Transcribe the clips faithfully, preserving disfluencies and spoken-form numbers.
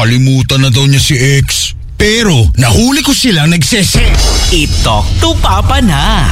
nakalimutan na daw niya si ex. Pero nahuli ko silang nagsese. I-talk to Papa na.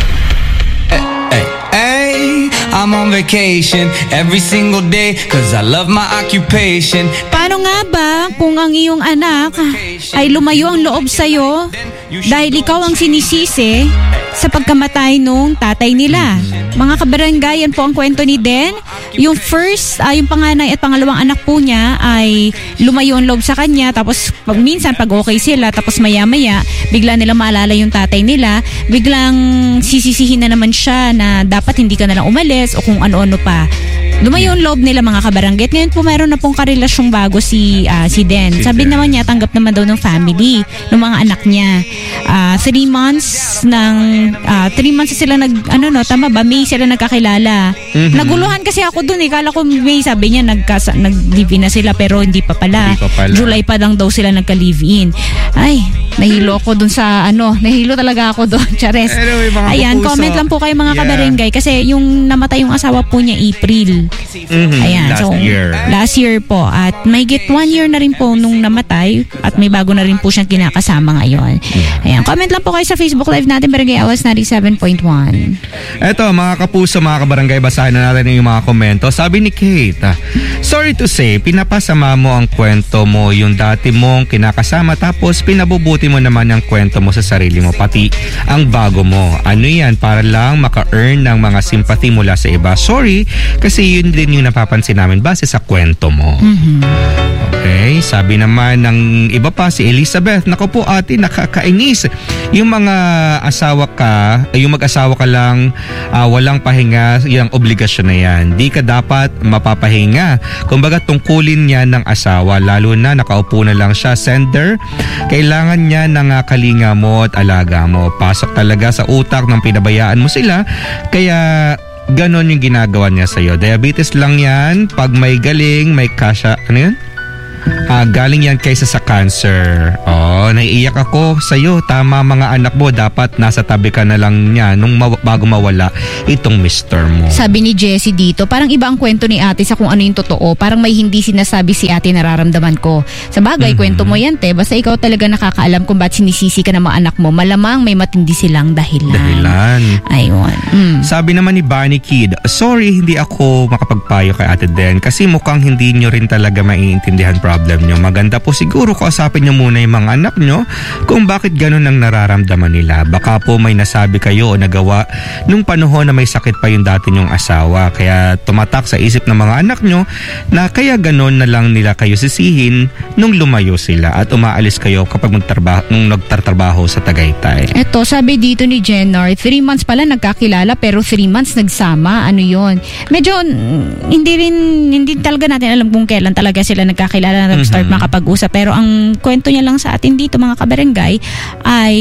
Hey, hey, I'm on vacation every single day cause I love my occupation. Paano nga ba kung ang iyong anak ay lumayo ang loob sa'yo dahil ikaw ang sinisisi sa pagkamatay nung tatay nila? Mga kabarangay, yan po ang kwento ni Den. Yung first, uh, yung panganay at pangalawang anak po niya ay lumayo ang loob sa kanya. Tapos pag minsan pag okay sila, tapos maya-maya, bigla nila maalala yung tatay nila. Biglang sisisihin na naman siya na dapat hindi ka na lang umalis o kung ano-ano pa. Lumayo ang loob nila, mga kabarangay. At ngayon po mayroon na pong karelasyong bago si uh, si Den. Sabi naman niya, tanggap naman daw ng family, ng mga anak niya. Uh, three months ng uh, three months sila nag ano no, tama ba? May sila nagkakilala. Mm-hmm. Naguluhan kasi ako dun eh. Kala ko May, sabi niya nagkasa, nag-live-in na sila pero hindi pa pala. Hindi pa pala. July pa lang daw sila nagka-live-in. Ay, nahilo ako dun sa ano, nahilo talaga ako dun. Chares. Anyway, ayan, kapuso. comment lang po kayo mga Yeah. kabarangay kasi yung namatay yung asawa po niya April. Mm-hmm. Ayan, last so year. last year po at may get one year na rin po nung namatay at may bago na rin po siyang kinakasama ngayon. Ayan, comment lang po kayo sa Facebook Live natin, Barangay Awas ninety-seven point one. Eto, mga kapuso, mga kabarangay, basahin na natin yung mga komento. Sabi ni Kate, ah, sorry to say, pinapasama mo ang kwento mo yung dati mong kinakasama tapos pinabubuti mo naman ang kwento mo sa sarili mo, pati ang bago mo. Ano yan? Para lang maka-earn ng mga sympathy mula sa iba. Sorry, kasi yun din yung napapansin namin base sa kwento mo. Mm-hmm. Okay, sabi naman ng iba pa, si Elizabeth, nako po ate, nakakainis. Yung mga asawa ka, yung mag-asawa ka lang, uh, walang pahinga, yung obligasyon na yan. Di ka dapat mapapahinga. Kumbaga tungkulin niya ng asawa, lalo na nakaupo na lang siya, sender. Kailangan niya ng uh, kalinga mo at alaga mo. Pasok talaga sa utak ng pinabayaan mo sila. Kaya ganon yung ginagawa niya sa'yo. Diabetes lang yan. Pag may galing, may kasya, ano yun? Ah, galing yan kaysa sa cancer. Oh, naiiyak ako sa'yo. Tama, mga anak mo, dapat nasa tabi ka na lang niya nung ma- bago mawala itong mister mo. Sabi ni Jessie dito, parang iba ang kwento ni ate sa kung ano yung totoo. Parang may hindi sinasabi si ate nararamdaman ko. Sa bagay, mm-hmm. kwento mo yan, te. Basta ikaw talaga nakakaalam kung ba't sinisisi ka ng mga anak mo. Malamang may matindi silang dahilan. Dahilan. Ayun. Mm. Sabi naman ni Bunny Kid, sorry, hindi ako makapagpayo kay ate Den kasi mukhang hindi nyo rin talaga maiintindihan problem nyo. Maganda po siguro kausapin nyo muna yung mga anak nyo kung bakit ganun ang nararamdaman nila. Baka po may nasabi kayo o nagawa nung panahon na may sakit pa yung dati nyong asawa. Kaya tumatak sa isip ng mga anak nyo na kaya ganun na lang nila kayo sisihin nung lumayo sila at umaalis kayo kapag magtrabaho, nung nagtatrabaho sa Tagaytay. Eto, sabi dito ni Jenner, three months pala nagkakilala pero three months nagsama. Ano yon? Medyo mm, hindi rin, hindi talaga natin alam kung kailan talaga sila nagkakilala na nag-start mm-hmm. makapag-usap. Pero ang kwento niya lang sa atin dito, mga kabarangay, ay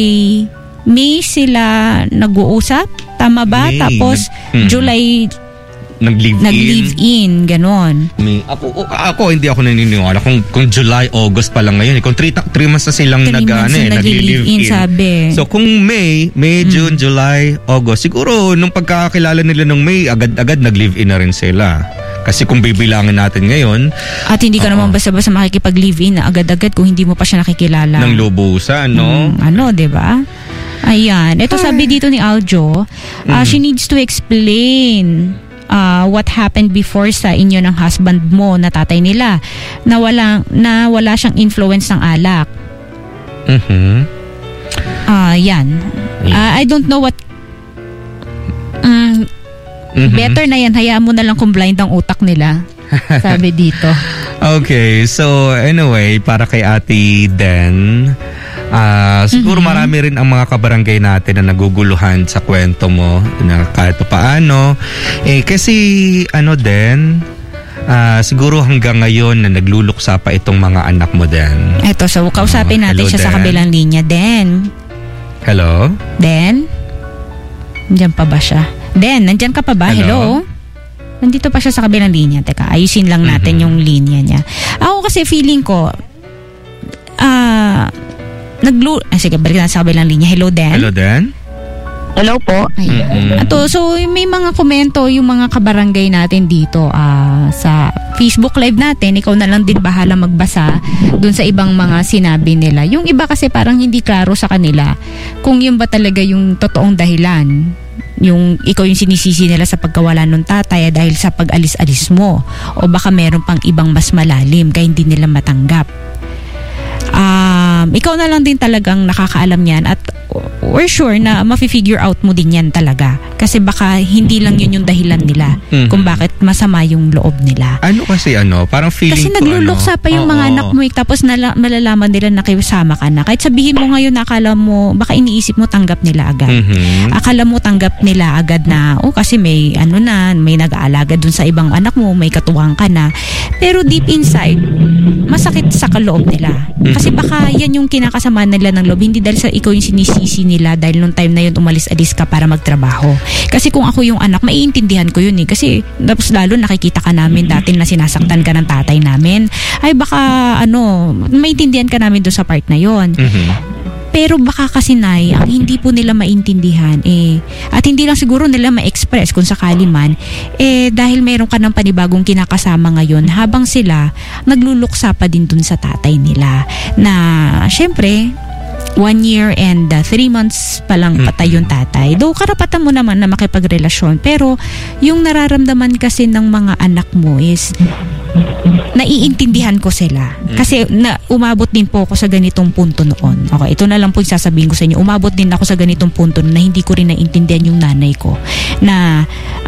May sila nag-uusap. Tama ba? May. Tapos mm-hmm. July Nag-live, nag-live in. in, ganon. May, ako, ako, hindi ako naniniwala. Kung, kung July, August pa lang ngayon. Kung three, three months na silang nag, ano, eh, nag-live in. Sabi. So kung May, May, June, mm. July, August, siguro nung pagkakakilala nila nung May, agad-agad nag-live in na rin sila. Kasi kung bibilangin natin ngayon. At hindi ka uh-oh. naman basta-basta makikipag-live in na agad-agad kung hindi mo pa siya nakikilala. Ng lubusan, no? Mm, ano, diba? Ayan. Ito sabi dito ni Aljo, uh, mm. she needs to explain Uh, what happened before sa inyo ng husband mo na tatay nila na wala, na wala siyang influence ng alak. Mm-hmm. Uh, yan. Uh, I don't know what um, mm-hmm. better na yan. Hayaan mo na lang kung blind ang utak nila. Sabi dito. Okay. So anyway, para kay Ate Den, Uh, siguro mm-hmm. marami rin ang mga kabarangay natin na naguguluhan sa kwento mo na kahit paano. Eh, kasi ano din, uh, siguro hanggang ngayon na nagluluksa pa itong mga anak mo din. Eto, so kausapin uh, natin hello, siya Den. sa kabilang linya. Den? Hello? Den? Nandiyan pa ba siya? Den, nandiyan ka pa ba? Hello? Hello? Nandito pa siya sa kabilang linya. Teka, ayusin lang natin mm-hmm. yung linya niya. Ako kasi feeling ko, ah... Uh, Naglu... Ah, sige, balik na sa kabilang linya. Hello, Dan? Hello, Dan? Hello po. Ayan. Ato, so may mga komento yung mga kabarangay natin dito ah, sa Facebook Live natin. Ikaw na lang din bahala magbasa dun sa ibang mga sinabi nila. Yung iba kasi parang hindi klaro sa kanila kung yun ba talaga yung totoong dahilan. Yung ikaw yung sinisisi nila sa pagkawala ng tatay dahil sa pag-alis-alis mo. O baka meron pang ibang mas malalim kaya hindi nila matanggap. Um, ikaw na lang din talagang nakakaalam yan at we're sure na mafi-figure out mo din yan talaga kasi baka hindi lang yun yung dahilan nila mm-hmm. kung bakit masama yung loob nila. Ano kasi ano, parang feeling kasi ko nagluluksa ano, pa yung oo, mga anak mo eh, tapos nala, malalaman nila na kasama ka na. Kahit sabihin mo ngayon na akala mo, baka iniisip mo tanggap nila agad. Mm-hmm. Akala mo tanggap nila agad na oh kasi may ano na, may nag-aalaga dun sa ibang anak mo, may katuwang ka na. Pero deep inside, masakit sa kaloob nila. Mm-hmm. Kasi baka yan yung kinakasama nila ng loob, hindi dahil sa ikaw yung sinisisi nila dahil nung time na yun umalis-alis ka para magtrabaho. Kasi kung ako yung anak, maiintindihan ko yun eh. Kasi tapos lalo nakikita ka namin dati na sinasaktan ka ng tatay namin. Ay baka ano, maiintindihan ka namin doon sa part na yun. Mm-hmm. Pero baka kasi Nay, ang hindi po nila maintindihan eh, at hindi lang siguro nila ma-express kung sakali man, eh dahil meron ka ng panibagong kinakasama ngayon habang sila nagluluksa pa din dun sa tatay nila. Na syempre, one year and uh, three months pa lang patay yung tatay. Though karapatan mo naman na makipagrelasyon. Pero yung nararamdaman kasi ng mga anak mo is naiintindihan ko sila. Kasi na, umabot din po ako sa ganitong punto noon. Okay, ito na lang po yung sasabihin ko sa inyo. Umabot din ako sa ganitong punto na hindi ko rin naiintindihan yung nanay ko. Na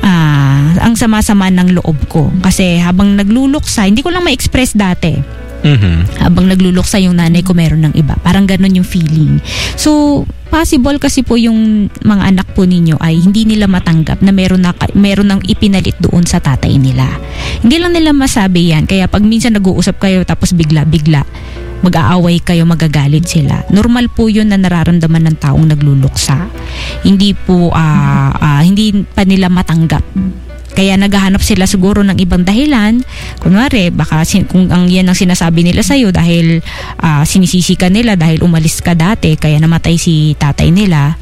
uh, ang sama-sama ng loob ko. Kasi habang nagluluksa, hindi ko lang ma-express dati. Mm-hmm. Habang nagluluksa yung nanay ko meron ng iba. Parang ganun yung feeling. So, possible kasi po yung mga anak po ninyo ay hindi nila matanggap na meron, na, meron ng ipinalit doon sa tatay nila. Hindi lang nila masabi yan. Kaya pag minsan nag-uusap kayo tapos bigla-bigla mag-aaway kayo, magagalit sila. Normal po yun na nararamdaman ng taong nagluluksa. Hindi po, uh, uh, hindi pa nila matanggap. Kaya naghahanap sila siguro ng ibang dahilan. Kunwari, baka sin- kung ang yan ang sinasabi nila sa'yo dahil uh, sinisisi ka nila dahil umalis ka dati, kaya namatay si tatay nila.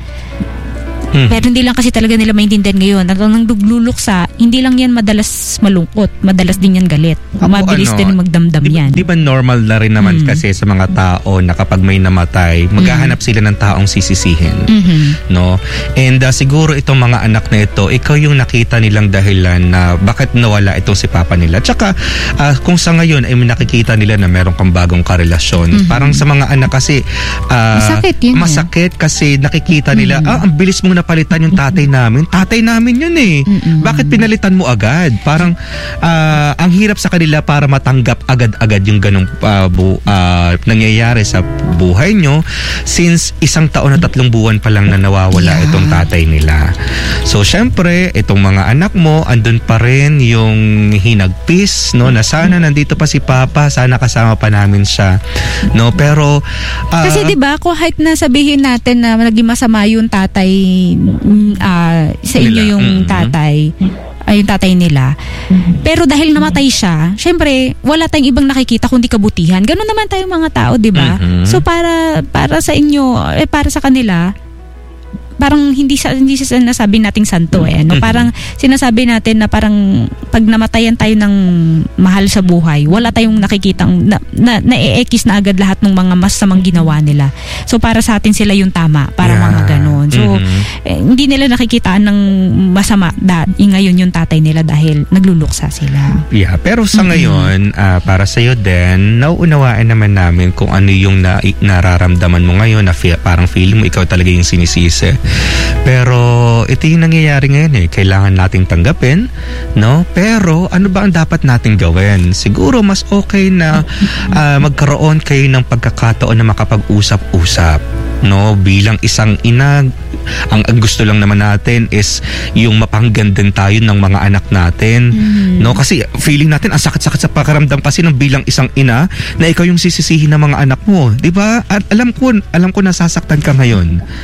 Hmm. Pero hindi lang kasi talaga nila maintindihan ngayon. At nang nagluluksa, hindi lang yan madalas malungkot. Madalas din yan galit. Ako, mabilis ano, din magdamdam di, yan. Di ba normal na rin naman hmm. kasi sa mga tao na kapag may namatay, maghahanap hmm. sila ng taong sisisihin. Mm-hmm. No? And uh, siguro itong mga anak na ito, ikaw yung nakita nilang dahilan na bakit nawala itong si papa nila. Tsaka uh, kung sa ngayon ay nakikita nila na meron pang bagong karelasyon. Mm-hmm. Parang sa mga anak kasi uh, masakit, yun masakit eh. Kasi nakikita nila, mm-hmm. ah, ang bilis mong napalitan yung tatay namin. Tatay namin yun eh. Mm-mm. Bakit pinalitan mo agad? Parang uh, ang hirap sa kanila para matanggap agad-agad yung ganong uh, bu- uh, nangyayari sa buhay nyo since isang taon na tatlong buwan pa lang na nawawala yeah. itong tatay nila. So syempre, itong mga anak mo, andun pa rin yung hinagpis, no, na sana nandito pa si Papa, sana kasama pa namin siya. No, pero uh, kasi 'di ba, kahit na sabihin natin na naging masama yung tatay uh, sa inyo yung mm-hmm. tatay ay yung tatay nila. Pero dahil namatay siya, syempre, wala tayong ibang nakikita kundi kabutihan. Ganun naman tayong mga tao, 'di ba? Mm-hmm. So para para sa inyo, eh para sa kanila, parang hindi sa hindi sa sinasabi nating santo eh, no? Parang sinasabi natin na parang pag namatayan tayo ng mahal sa buhay, wala tayong nakikitang na, na, na-e-ekis na agad lahat ng mga masamang ginawa nila. So para sa atin sila yung tama, para yeah. mga ganon. So mm-hmm. eh, hindi nila nakikitaan ng masama da, ngayon yung tatay nila dahil nagluluksa sila. Yeah, pero sa mm-hmm. ngayon, uh, para sa iyo din, nauunawaan naman namin kung ano yung na, nararamdaman mo ngayon na fe- parang feeling mo ikaw talaga yung sinisisi. Pero ito yung nangyayari ngayon eh. Kailangan nating tanggapin, no? Pero ano ba ang dapat nating gawin? Siguro mas okay na uh, magkaroon kayo ng pagkakataon na makapag-usap-usap, no? Bilang isang ina, ang, ang gusto lang naman natin is yung mapanggan din tayo ng mga anak natin, mm. no? Kasi feeling natin ang sakit-sakit sa pakiramdam kasi ng bilang isang ina na ikaw yung sisisihin ng mga anak mo, 'di ba? At alam ko, alam ko nasasaktan ka ngayon.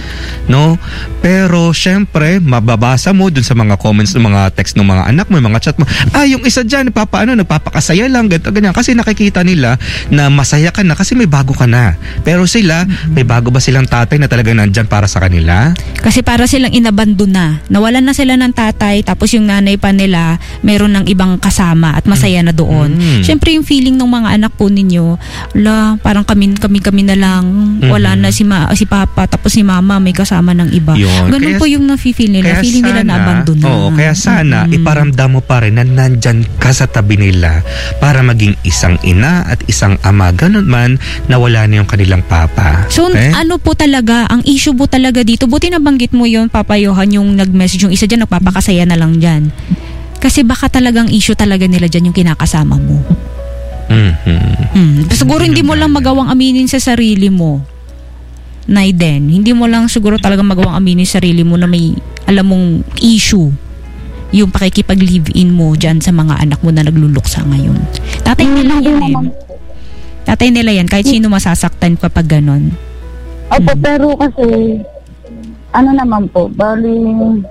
no? Pero syempre, mababasa mo dun sa mga comments ng mga text ng mga anak mo, mga chat mo, ah, yung isa dyan, nagpapaano, nagpapakasaya lang, ganito, ganyan. Kasi nakikita nila na masaya ka na kasi may bago ka na. Pero sila, may bago ba silang tatay na talagang nandyan para sa kanila? Kasi para silang inabandon na. Nawalan na sila ng tatay, tapos yung nanay pa nila, meron ng ibang kasama at masaya na doon. Mm. Syempre yung feeling ng mga anak po ninyo, la, parang kami, kami, kami na lang, wala Mm. na si, ma, si papa, tapos si mama may kasama ng iba. Yun. Ganun Kaya- po yung nafe-feel nila. Kaya Feeling nila sana- na abandon na. Oo, kaya sana Mm. iparamdam mo pa rin na nandyan ka sa tabi nila para maging isang ina at isang ama. Ganun man na wala na yung kanilang papa. So, Okay? ano po talaga, ang issue po talaga dito, buti nabanggit mo yun, Papa Johan, yung nag-message, yung isa dyan, nagpapakasaya na lang dyan. Kasi baka talagang issue talaga nila dyan yung kinakasama mo. Mhm. Hmm. Siguro hindi mo lang magawang aminin sa sarili mo. Naiden, hindi mo lang siguro talagang magawang aminin sa sarili mo na may alam mong issue yung pakikipag-live-in mo dyan sa mga anak mo na nagluluksa ngayon. Tatay nila yan eh. Tatay nila yan, kahit sino masasaktan kapag ganon. Opo, pero kasi, ano naman po, bali,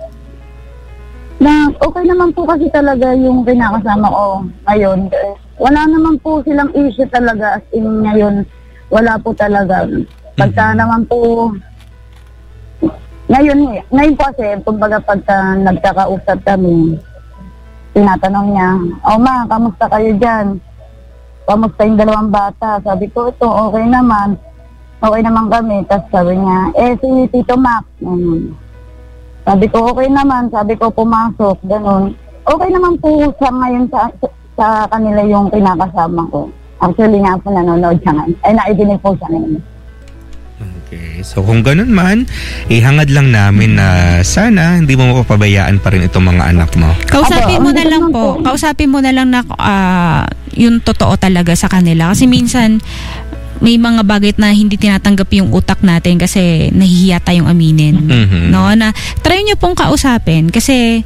na okay naman po kasi talaga yung kinakasama ko ngayon. Wala naman po silang issue talaga, as in ngayon, wala po talaga. Pagka naman po, ngayon, ngayon po kasi, kumbaga pagka nagkakausap kami, tinatanong niya, "Oh ma, kamusta kayo dyan? Kamusta yung dalawang bata?" Sabi ko, "Ito, okay naman. Okay naman kami." Tapos sabi niya, "Eh, si Tito Mac." Um, sabi ko, "Okay naman." Sabi ko, "Pumasok." Ganun. Okay naman po sa ngayon sa, sa kanila yung kinakasama ko. Actually nga po nanonood siya ngayon. Ay, naidinig po siya ngayon. Okay. So kung ganun man, ihangad lang namin na sana hindi mo mapapabayaan pa rin itong mga anak mo. Kausapin mo Opo, na lang ano po. naman po? Kausapin mo na lang na ah, yung totoo talaga sa kanila. Kasi minsan, may mga bagay na hindi tinatanggap yung utak natin kasi nahihiya tayong aminin. Mhm. No, na try nyo pong kausapin kasi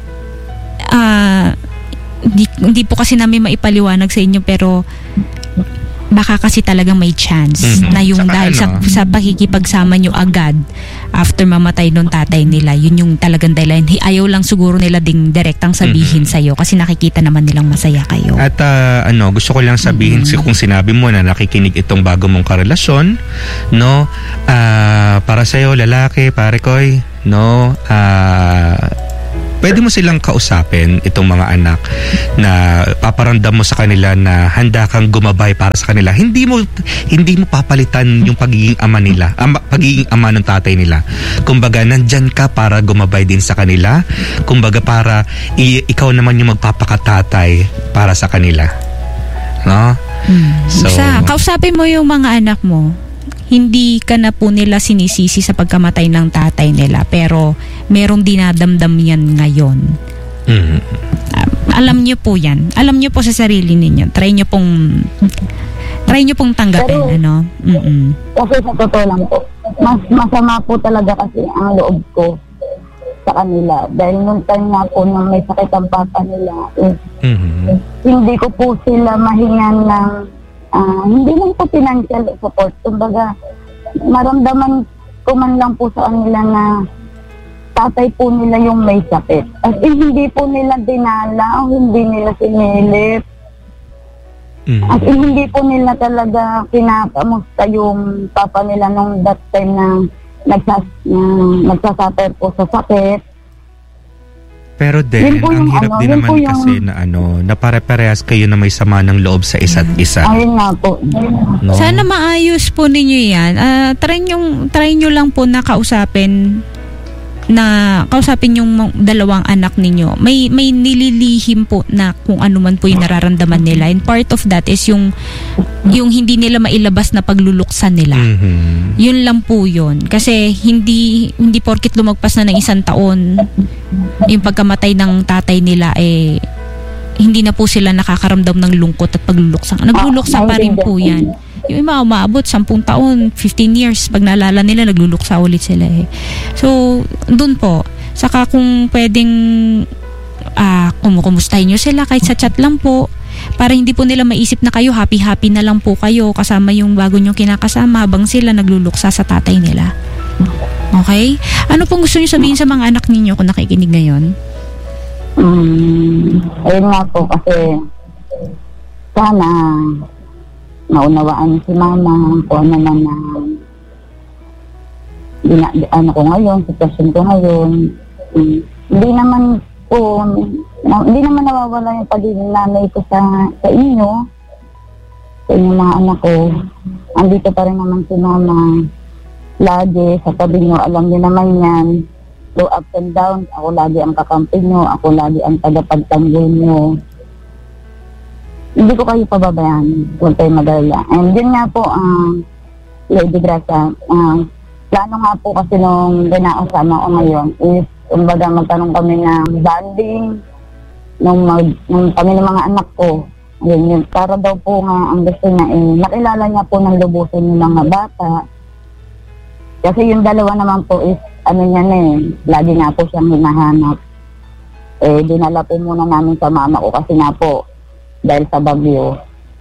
ah hindi, hindi po kasi namin maipaliwanag sa inyo pero baka kasi talagang may chance Mhm. na yung Saka dahil sa, ano? sa pakikipagsama nyo agad after mamatay nung tatay nila, yun yung talagang dahilan. Hi- Ayaw lang siguro nila ding direktang sabihin Mhm. sa'yo kasi nakikita naman nilang masaya kayo. At ah, ano, gusto ko lang sabihin si kung sinabi mo na nakikinig itong bago mong karelasyon, no? Ah, para sa iyo lalaki, pare koy, no? Ah, pwede mo silang kausapin itong mga anak na paparamdam mo sa kanila na handa kang gumabay para sa kanila. Hindi mo hindi mo papalitan yung pagiging ama nila, ama, pagiging ama ng tatay nila. Kumbaga nandyan ka para gumabay din sa kanila. Kumbaga para i- ikaw naman yung magpapakatatay para sa kanila. No? Hmm. So- sa, kausapin mo yung mga anak mo. Hindi ka na po nila sinisisi sa pagkamatay ng tatay nila pero merong dinadamdam yan ngayon. Mhm. Um, alam niyo po yan. Alam niyo po sa sarili ninyo. Try niyo pong try niyo pong tanggapin, Pero- ano? Mm-mm. Kasi sa totoo lang po, mas masama po talaga kasi ang loob ko sa kanila. Dahil nung time nga po na may sakit ang papa nila, eh, Mhm. hindi ko po sila mahingan ng, ah, hindi lang po financial support. Kumbaga, maramdaman ko man lang po sa kanila na tatay po nila yung may sakit. As in, hindi po nila dinala, hindi nila sinilip. Mhm. At in, hindi po nila talaga kinakamusta yung papa nila nung that time na nagsas, na nagsasuffer po sa sakit. Pero Yun din, po ang yung hirap ano, din yun naman po yung- kasi na ano, na pare-parehas kayo na may sama ng loob sa isa't isa. Ayun nga po. No? Sana maayos po ninyo yan. Ah, try nyo, try nyo lang po na kausapin na kausapin yung mga dalawang anak ninyo. May may nililihim po na kung ano man po yung nararamdaman nila. And part of that is yung yung hindi nila mailabas na pagluluksan nila. Mhm. Yun lang po yun. Kasi hindi hindi porkit lumagpas na ng isang taon yung pagkamatay ng tatay nila eh hindi na po sila nakakaramdam ng lungkot at pagluluksa. Nagluluksa pa rin po yan. Yung iba umaabot sampung taon, fifteen years, pag naalala nila nagluluksa ulit sila eh. So, dun po. Saka kung pwedeng ah kumukumustahin nyo sila kahit sa chat lang po para hindi po nila maisip na kayo happy-happy na lang po kayo kasama yung bago nyong kinakasama habang sila nagluluksa sa tatay nila. Okay? Ano pong gusto niyo sabihin sa mga anak ninyo kung nakikinig ngayon? Mm, ayun nga po kasi sana maunawaan si mama kung ano man na gina, ano ko ngayon, sitwasyon ko ngayon. Mm, hindi naman po, na, hindi naman nawawala yung pagiging nanay ko sa, sa inyo, sa inyong mga anak ko. Andito pa rin naman si mama. Lagi, sa tabi nyo, alam niyo naman yan. So, ups and downs, ako lagi ang kakampi nyo, ako lagi ang tagapagtanggol nyo. Hindi ko kayo pababayaan, huwag kayo magalala. And yun nga po, uh, Lady Gracia, uh, plano nga po kasi nung ginakasama ko ngayon is, kumbaga magkaroon kami ng bonding nung, mag, nung kami ng mga anak ko. Ayun, yun. Para daw po nga ang gusto niya, eh, nakilala niya po ng lubusan yung mga bata. Kasi yung dalawa naman po is, ano niya na eh, lagi nga po siyang hinahanap. Eh, dinala po muna namin sa mama ko kasi nga po, dahil sa bagyo.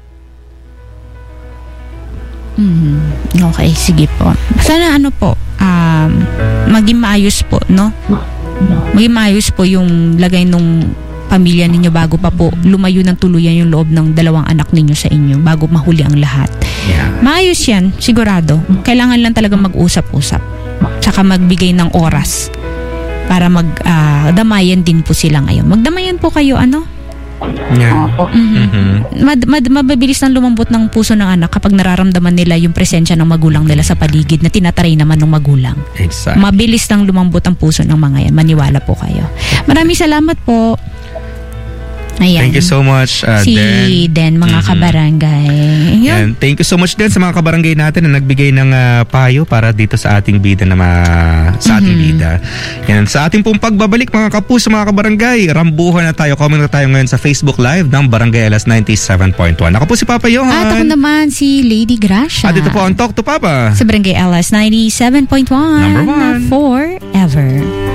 Mm, okay, sige po. Sana ano po, um, maging maayos po, no? Maging maayos po yung lagay nung pamilya ninyo bago pa po lumayo ng tuluyan yung loob ng dalawang anak ninyo sa inyo bago mahuli ang lahat. Yeah. Maayos yan, sigurado. Kailangan lang talaga mag-usap-usap. Tsaka magbigay ng oras para magdamayan uh, din po sila ngayon. Magdamayan po kayo, ano? Yeah. Mm-hmm. Mm-hmm. Mad, mad, mababilis ng lumambot ng puso ng anak kapag nararamdaman nila yung presensya ng magulang nila sa paligid na tinataray naman ng magulang. Exactly. Mabilis ng lumambot ang puso ng mga yan. Maniwala po kayo. Maraming salamat po. Ayan. Thank you so much, uh, si Den. Den, mga Mm-hmm. kabarangay. Yun. And thank you so much din sa mga kabarangay natin na nagbigay ng uh, payo para dito sa ating bida na ma- sa ating Mm-hmm. bida. Yan, sa ating pong pagbabalik mga kapuso, mga kabarangay, rambuhan na tayo. Comment na tayo ngayon sa Facebook Live ng Barangay Alas ninety-seven point one. Ako po si Papa Johan. At ako naman si Lady Gracia. At ito po ang Talk to Papa. Sa Barangay Alas ninety-seven point one. Number one. Forever.